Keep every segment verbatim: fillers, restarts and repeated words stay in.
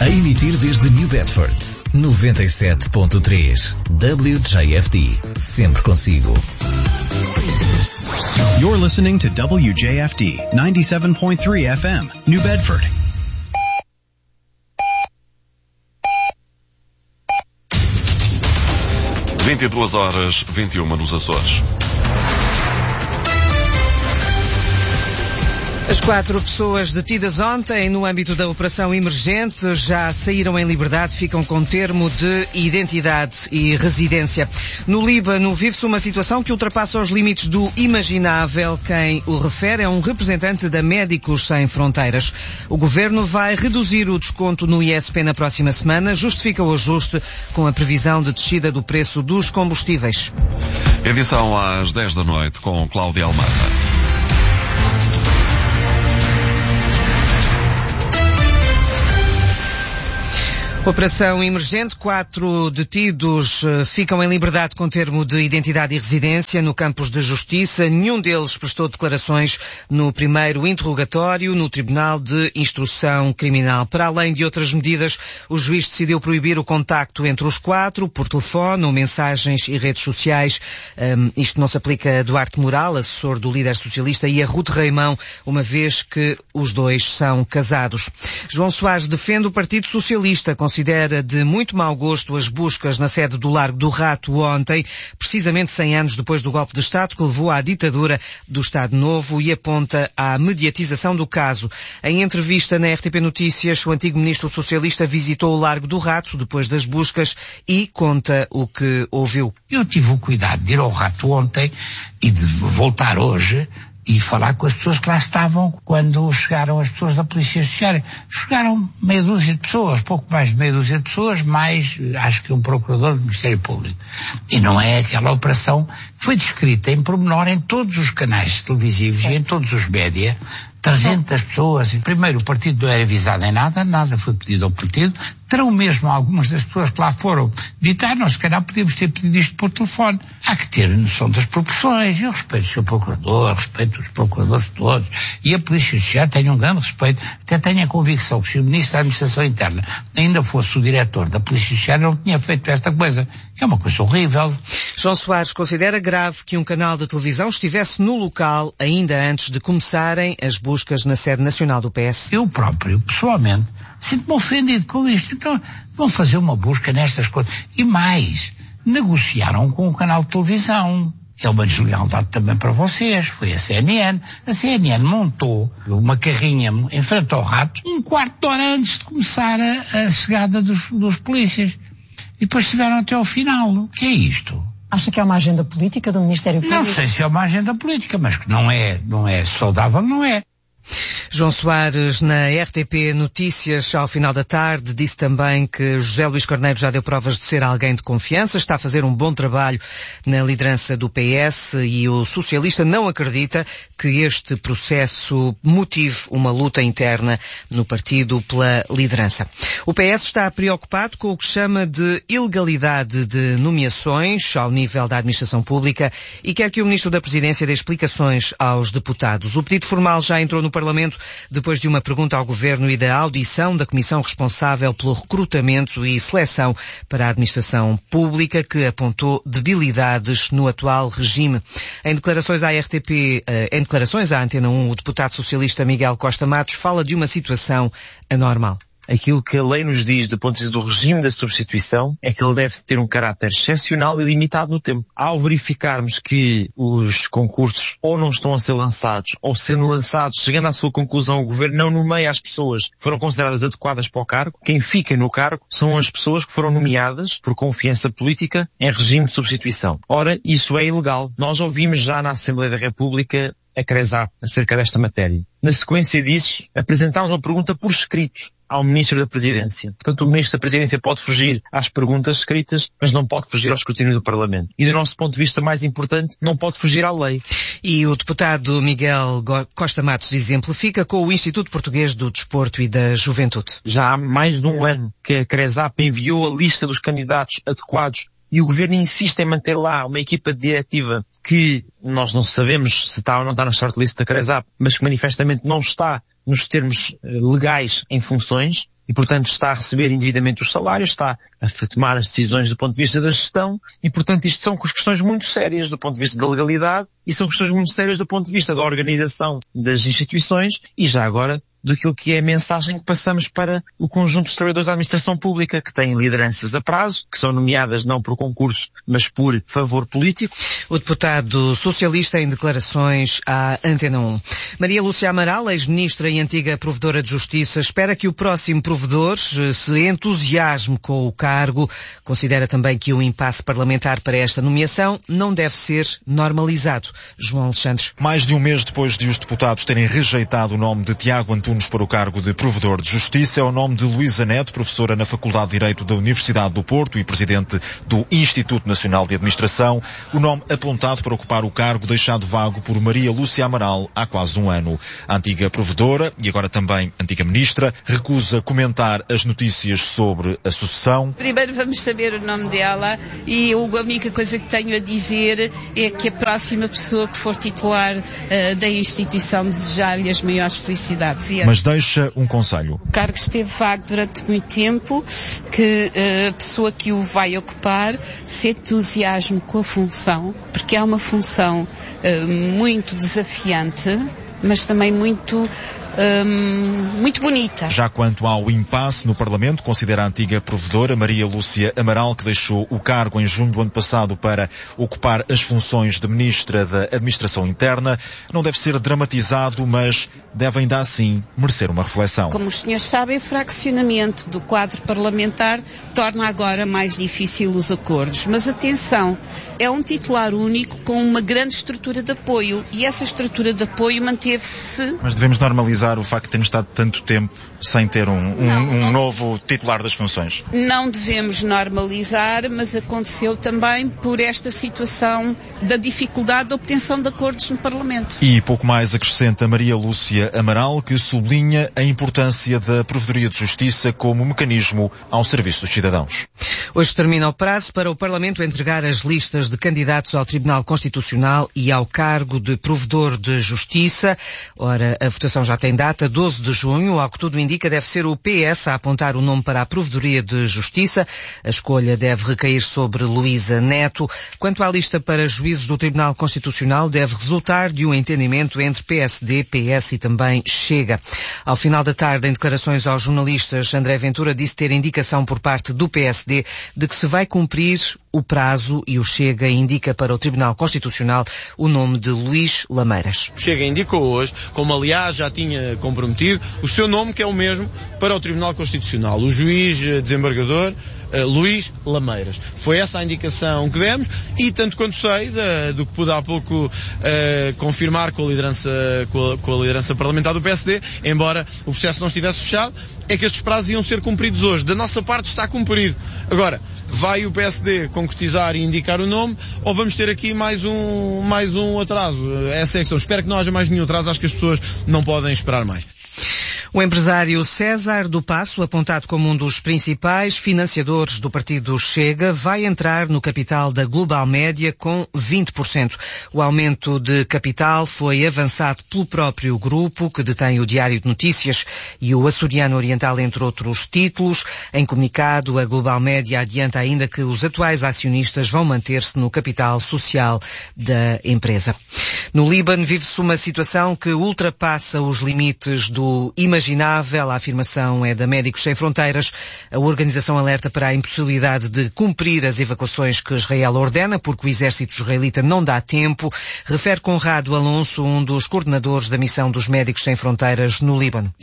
A emitir desde New Bedford, noventa e sete ponto três. W J F D. Sempre consigo. You're listening to W J F D ninety-seven point three F M, New Bedford. vinte e duas horas, vinte e uma nos Açores. As quatro pessoas detidas ontem no âmbito da operação emergente já saíram em liberdade, ficam com termo de identidade e residência. No Líbano vive-se uma situação que ultrapassa os limites do imaginável. Quem o refere é um representante da Médicos Sem Fronteiras. O governo vai reduzir o desconto no I S P na próxima semana, justifica o ajuste com a previsão de descida do preço dos combustíveis. Edição às dez da noite com Cláudia Almada. Operação emergente, quatro detidos ficam em liberdade com termo de identidade e residência no campus de justiça. Nenhum deles prestou declarações no primeiro interrogatório no Tribunal de Instrução Criminal. Para além de outras medidas, o juiz decidiu proibir o contacto entre os quatro, por telefone ou mensagens e redes sociais. Um, isto não se aplica a Duarte Moral, assessor do líder socialista, e a Ruth Reimão, uma vez que os dois são casados. João Soares defende o Partido Socialista, considera de muito mau gosto as buscas na sede do Largo do Rato ontem, precisamente cem anos depois do golpe de Estado que levou à ditadura do Estado Novo, e aponta à mediatização do caso. Em entrevista na R T P Notícias, o antigo ministro socialista visitou o Largo do Rato depois das buscas e conta o que ouviu. Eu tive o cuidado de ir ao Rato ontem e de voltar hoje e falar com as pessoas que lá estavam quando chegaram as pessoas da Polícia Judiciária. Chegaram meia dúzia de pessoas, pouco mais de meia dúzia de pessoas, mais acho que um procurador do Ministério Público. E não é aquela operação, foi descrita em pormenor em todos os canais televisivos certo. E em todos os média, trezentas pessoas. Primeiro, o partido não era avisado em nada, nada foi pedido ao partido. Terão mesmo algumas das pessoas que lá foram ditar, nós se calhar podíamos ter pedido isto por telefone. Há que ter noção das proporções. Eu respeito o seu procurador, respeito os procuradores todos, e a Polícia Judiciária tem um grande respeito, até tenho a convicção que se o Ministro da Administração Interna ainda fosse o diretor da Polícia Judiciária não tinha feito esta coisa, que é uma coisa horrível. João Soares considera grave que um canal de televisão estivesse no local ainda antes de começarem as buscas na sede nacional do P S. Eu próprio, pessoalmente, sinto-me ofendido com isto. Então, vão fazer uma busca nestas coisas. E mais, negociaram com o canal de televisão. É uma deslealdade também para vocês. Foi a C N N. A C N N montou uma carrinha em frente ao Rato um quarto de hora antes de começar a, a chegada dos, dos polícias. E depois estiveram até ao final. O que é isto? Acha que é uma agenda política do Ministério Público? Não sei se é uma agenda política, mas que não é, não é saudável, não é. João Soares, na R T P Notícias, ao final da tarde, disse também que José Luís Carneiro já deu provas de ser alguém de confiança, está a fazer um bom trabalho na liderança do P S, e o socialista não acredita que este processo motive uma luta interna no partido pela liderança. O P S está preocupado com o que chama de ilegalidade de nomeações ao nível da administração pública e quer que o Ministro da Presidência dê explicações aos deputados. O pedido formal já entrou no Parlamento depois de uma pergunta ao Governo e da audição da Comissão responsável pelo recrutamento e seleção para a administração pública, que apontou debilidades no atual regime. Em declarações à R T P, em declarações à Antena um, o deputado socialista Miguel Costa Matos fala de uma situação anormal. Aquilo que a lei nos diz do ponto de vista do regime da substituição é que ele deve ter um caráter excepcional e limitado no tempo. Ao verificarmos que os concursos ou não estão a ser lançados, ou sendo lançados, chegando à sua conclusão, o Governo não nomeia as pessoas que foram consideradas adequadas para o cargo, quem fica no cargo são as pessoas que foram nomeadas por confiança política em regime de substituição. Ora, isso é ilegal. Nós ouvimos já na Assembleia da República a Cresap acerca desta matéria. Na sequência disso, apresentámos uma pergunta por escrito ao Ministro da Presidência. Portanto, o Ministro da Presidência pode fugir às perguntas escritas, mas não pode fugir ao escrutínio do Parlamento. E do nosso ponto de vista mais importante, não pode fugir à lei. E o deputado Miguel Costa Matos exemplifica com o Instituto Português do Desporto e da Juventude. Já há mais de um ano que a Cresap enviou a lista dos candidatos adequados e o governo insiste em manter lá uma equipa diretiva que nós não sabemos se está ou não está na shortlist da CRESAP, mas que manifestamente não está nos termos legais em funções e, portanto, está a receber indevidamente os salários, está a tomar as decisões do ponto de vista da gestão e, portanto, isto são questões muito sérias do ponto de vista da legalidade e são questões muito sérias do ponto de vista da organização das instituições e, já agora, daquilo que é a mensagem que passamos para o conjunto dos trabalhadores da administração pública, que têm lideranças a prazo, que são nomeadas não por concurso, mas por favor político. O deputado socialista em declarações à Antena um. Maria Lúcia Amaral, ex-ministra e antiga provedora de Justiça, espera que o próximo provedor se entusiasme com o cargo. Considera também que o impasse parlamentar para esta nomeação não deve ser normalizado. João Alexandre. Mais de um mês depois de os deputados terem rejeitado o nome de Tiago Antunes para o cargo de provedor de Justiça, é o nome de Luísa Neto, professora na Faculdade de Direito da Universidade do Porto e presidente do Instituto Nacional de Administração, o nome apontado para ocupar o cargo deixado vago por Maria Lúcia Amaral há quase um ano. A antiga provedora, e agora também antiga ministra, recusa comentar as notícias sobre a sucessão. Primeiro vamos saber o nome dela e a única coisa que tenho a dizer é que a próxima pessoa que for titular uh, da instituição desejar-lhe as maiores felicidades. Mas deixa um conselho. O cargo esteve vago durante muito tempo, que uh, a pessoa que o vai ocupar se entusiasme com a função, porque é uma função uh, muito desafiante, mas também muito... Um, muito bonita. Já quanto ao impasse no Parlamento, considera a antiga provedora Maria Lúcia Amaral, que deixou o cargo em junho do ano passado para ocupar as funções de Ministra da Administração Interna, não deve ser dramatizado, mas deve ainda assim merecer uma reflexão. Como os senhores sabem, o fraccionamento do quadro parlamentar torna agora mais difícil os acordos. Mas atenção, é um titular único com uma grande estrutura de apoio e essa estrutura de apoio manteve-se... Mas devemos normalizar o facto de termos estado tanto tempo sem ter um, um, não, um não. novo titular das funções? Não devemos normalizar, mas aconteceu também por esta situação da dificuldade de obtenção de acordos no Parlamento. E pouco mais acrescenta Maria Lúcia Amaral, que sublinha a importância da Provedoria de Justiça como mecanismo ao serviço dos cidadãos. Hoje termina o prazo para o Parlamento entregar as listas de candidatos ao Tribunal Constitucional e ao cargo de Provedor de Justiça. Ora, a votação já tem data, doze de junho, ao que tudo indica deve ser o P S a apontar o nome para a Provedoria de Justiça. A escolha deve recair sobre Luísa Neto. Quanto à lista para juízes do Tribunal Constitucional, deve resultar de um entendimento entre P S D, P S e também Chega. Ao final da tarde, em declarações aos jornalistas, André Ventura disse ter indicação por parte do P S D de que se vai cumprir o prazo e o Chega indica para o Tribunal Constitucional o nome de Luís Lameiras. O Chega indicou hoje, como aliás já tinha comprometido, o seu nome, que é o mesmo para o Tribunal Constitucional, o juiz desembargador uh, Luís Lameiras. Foi essa a indicação que demos e, tanto quanto sei, da, do que pude há pouco uh, confirmar com a, liderança, com, a, com a liderança parlamentar do P S D, embora o processo não estivesse fechado, é que estes prazos iam ser cumpridos hoje. Da nossa parte está cumprido. Agora, vai o P S D concretizar e indicar o nome ou vamos ter aqui mais um, mais um atraso? Essa é a questão. Espero que não haja mais nenhum atraso. Acho que as pessoas não podem esperar mais. O empresário César do Passo, apontado como um dos principais financiadores do partido Chega, vai entrar no capital da Global Média com vinte por cento. O aumento de capital foi avançado pelo próprio grupo, que detém o Diário de Notícias e o Açoriano Oriental, entre outros títulos. Em comunicado, a Global Média adianta ainda que os atuais acionistas vão manter-se no capital social da empresa. No Líbano vive-se uma situação que ultrapassa os limites do imaginável. A afirmação é da Médicos Sem Fronteiras. A organização alerta para a impossibilidade de cumprir as evacuações que Israel ordena, porque o exército israelita não dá tempo. Refere Conrado Alonso, um dos coordenadores da missão dos Médicos Sem Fronteiras no Líbano.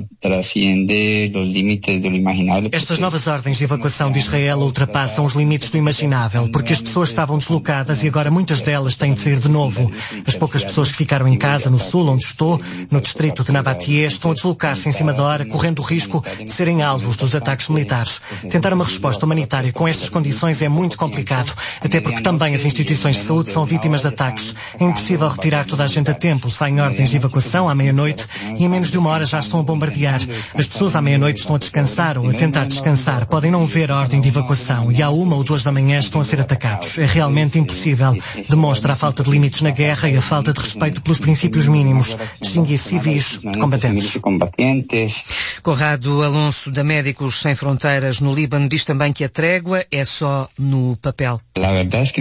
Estas novas ordens de evacuação de Israel ultrapassam os limites do imaginável, porque as pessoas estavam deslocadas e agora muitas delas têm de sair de novo. As poucas pessoas que ficaram em casa no sul, onde estou, no distrito de Nabatie, estão a deslocar mobilizar-se em cima da hora, correndo o risco de serem alvos dos ataques militares. Tentar uma resposta humanitária com estas condições é muito complicado, até porque também as instituições de saúde são vítimas de ataques. É impossível retirar toda a gente a tempo, saem ordens de evacuação à meia-noite e em menos de uma hora já estão a bombardear. As pessoas à meia-noite estão a descansar ou a tentar descansar, podem não ver a ordem de evacuação e à uma ou duas da manhã estão a ser atacados. É realmente impossível. Demonstra a falta de limites na guerra e a falta de respeito pelos princípios mínimos. Distinguir civis de combatentes. Conrado Alonso, da Médicos Sem Fronteiras no Líbano, diz também que a trégua é só no papel. A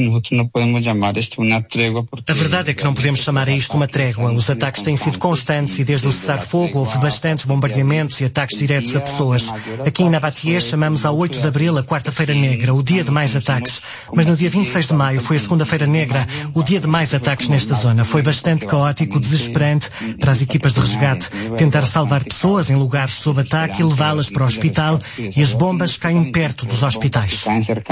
verdade é que não podemos chamar a isto uma trégua. Os ataques têm sido constantes e desde o cessar-fogo houve bastantes bombardeamentos e ataques diretos a pessoas. Aqui em Nabatie chamamos a oito de abril a Quarta-feira Negra, o dia de mais ataques. Mas no dia vinte e seis de maio foi a Segunda-feira Negra, o dia de mais ataques nesta zona. Foi bastante caótico, desesperante para as equipas de resgate. Tentar salvar pessoas em lugares sob ataque e levá-las para o hospital e as bombas caem perto dos hospitais.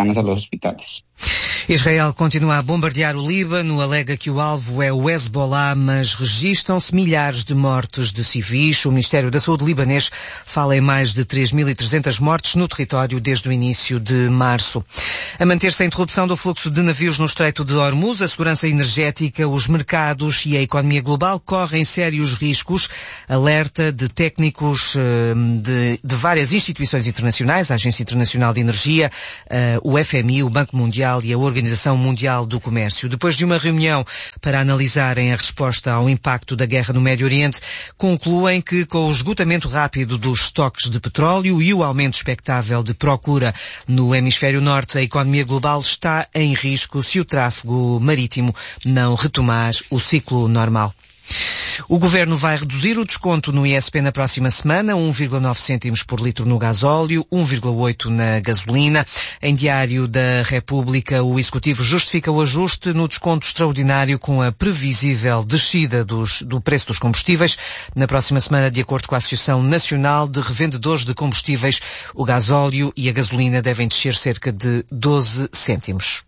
Israel continua a bombardear o Líbano, alega que o alvo é o Hezbollah, mas registram-se milhares de mortes de civis. O Ministério da Saúde libanês fala em mais de três mil e trezentas mortes no território desde o início de março. A manter-se a interrupção do fluxo de navios no Estreito de Hormuz, a segurança energética, os mercados e a economia global correm sérios riscos. Alerta de técnicos de, de várias instituições internacionais, a Agência Internacional de Energia, o F M I, o Banco Mundial e a Organização Mundial do Comércio. Depois de uma reunião para analisarem a resposta ao impacto da guerra no Médio Oriente, concluem que com o esgotamento rápido dos estoques de petróleo e o aumento expectável de procura no hemisfério norte, a economia global está em risco se o tráfego marítimo não retomar o ciclo normal. O Governo vai reduzir o desconto no I S P na próxima semana, um vírgula nove cêntimos por litro no gasóleo, um vírgula oito na gasolina. Em Diário da República, o Executivo justifica o ajuste no desconto extraordinário com a previsível descida dos, do preço dos combustíveis. Na próxima semana, de acordo com a Associação Nacional de Revendedores de Combustíveis, o gasóleo e a gasolina devem descer cerca de doze cêntimos.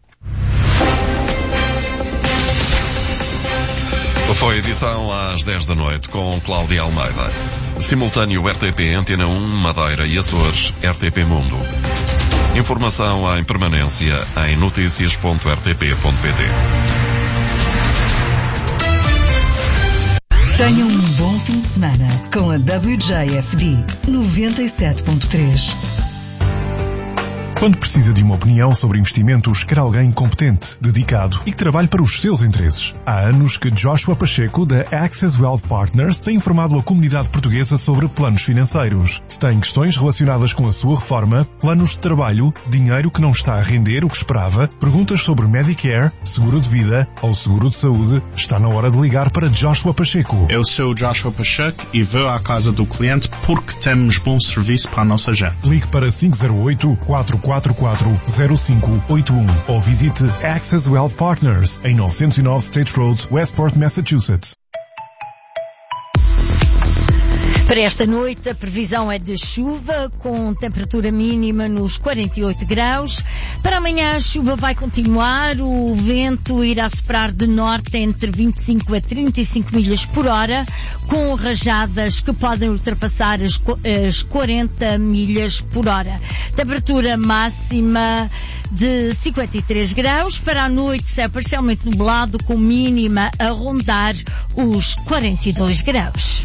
Foi edição às dez da noite com Cláudia Almeida. Simultâneo R T P Antena um, Madeira e Açores, R T P Mundo. Informação em permanência em notícias ponto r t p ponto p t. Tenham um bom fim de semana com a W J F D noventa e sete ponto três. Quando precisa de uma opinião sobre investimentos, quer alguém competente, dedicado e que trabalhe para os seus interesses. Há anos que Joshua Pacheco, da Access Wealth Partners, tem informado a comunidade portuguesa sobre planos financeiros. Se tem questões relacionadas com a sua reforma, planos de trabalho, dinheiro que não está a render o que esperava, perguntas sobre Medicare, seguro de vida ou seguro de saúde, está na hora de ligar para Joshua Pacheco. Eu sou Joshua Pacheco e vou à casa do cliente porque temos bom serviço para a nossa gente. Ligue para cinco zero oito, quatro quatro quatro, zero cinco oito um ou visite Access Wealth Partners em novecentos e nove State Road, Westport, Massachusetts. Para esta noite a previsão é de chuva com temperatura mínima nos quarenta e oito graus. Para amanhã a chuva vai continuar, o vento irá soprar de norte entre vinte e cinco a trinta e cinco milhas por hora, com rajadas que podem ultrapassar as, as quarenta milhas por hora. Temperatura máxima de cinquenta e três graus. Para a noite céu parcialmente nublado com mínima a rondar os quarenta e dois graus.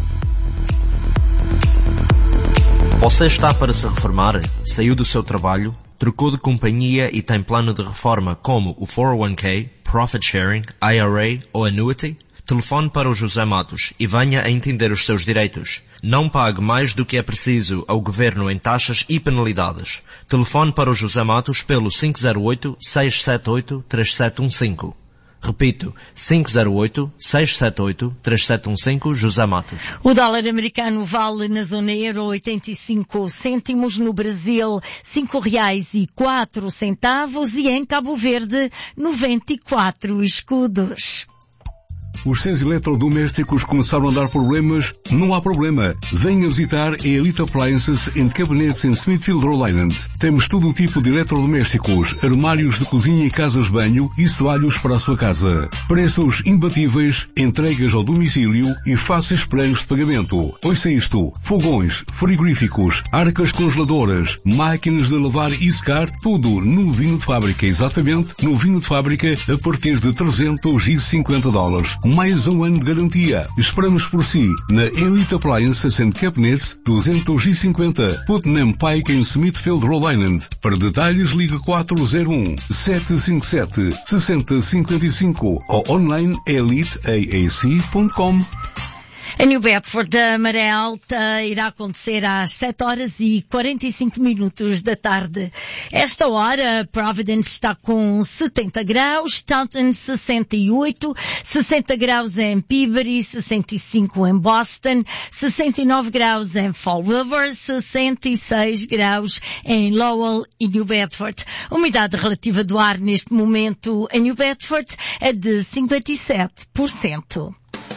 Você está para se reformar? Saiu do seu trabalho? Trocou de companhia e tem plano de reforma como o quatro oh um k, Profit Sharing, I R A ou Annuity? Telefone para o José Matos e venha a entender os seus direitos. Não pague mais do que é preciso ao Governo em taxas e penalidades. Telefone para o José Matos pelo cinco zero oito, seis sete oito, três sete um cinco. Repito, cinco zero oito, seis sete oito, três sete um cinco, José Matos. O dólar americano vale na zona euro oitenta e cinco cêntimos, no Brasil cinco reais e quatro centavos e em Cabo Verde noventa e quatro escudos. os seus eletrodomésticos começaram a dar problemas? Não há problema. Venha visitar a Elite Appliances and Cabinets em Smithfield, Rhode Island. Temos todo o tipo de eletrodomésticos, armários de cozinha e casas de banho e soalhos para a sua casa. Preços imbatíveis, entregas ao domicílio e fáceis planos de pagamento. Ouça isto: fogões, frigoríficos, arcas congeladoras, máquinas de lavar e secar, tudo no vinho de fábrica, exatamente no vinho de fábrica, a partir de trezentos e cinquenta dólares. Mais um ano de garantia. Esperamos por si na Elite Appliances and Cabinets duzentos e cinquenta Putnam Pike em Smithfield, Rhode Island. Para detalhes, ligue quatro zero um, sete cinco sete, seis zero cinco cinco ou online elite a a c ponto com. Em New Bedford, a maré alta irá acontecer às sete horas e quarenta e cinco minutos da tarde. Esta hora, Providence está com setenta graus, Taunton sessenta e oito, sessenta graus em Peabody, sessenta e cinco em Boston, sessenta e nove graus em Fall River, sessenta e seis graus em Lowell e New Bedford. A umidade relativa do ar neste momento em New Bedford é de cinquenta e sete por cento.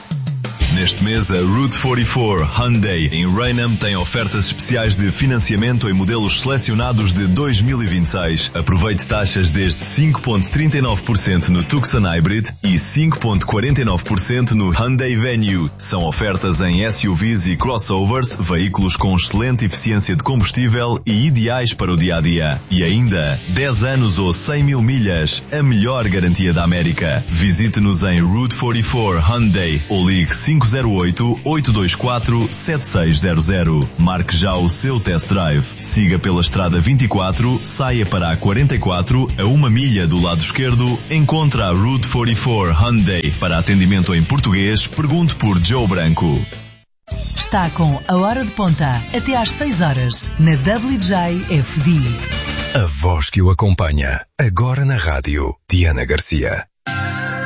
Neste mês, a Route quarenta e quatro Hyundai em Raynham tem ofertas especiais de financiamento em modelos selecionados de dois mil e vinte e seis. Aproveite taxas desde cinco vírgula trinta e nove por cento no Tucson Hybrid e cinco vírgula quarenta e nove por cento no Hyundai Venue. São ofertas em S U Vs e crossovers, veículos com excelente eficiência de combustível e ideais para o dia-a-dia. E ainda, dez anos ou cem mil milhas, a melhor garantia da América. Visite-nos em Route quarenta e quatro Hyundai ou ligue cinco zero oito, oito dois quatro, sete seis zero zero. Marque já o seu test drive. Siga pela estrada vinte e quatro, saia para a quarenta e quatro, a uma milha do lado esquerdo, encontra a Route quarenta e quatro Hyundai. Para atendimento em português, pergunte por Joe Branco. Está com a Hora de Ponta, até às seis horas, na W J F D. A voz que o acompanha, agora na rádio, Diana Garcia.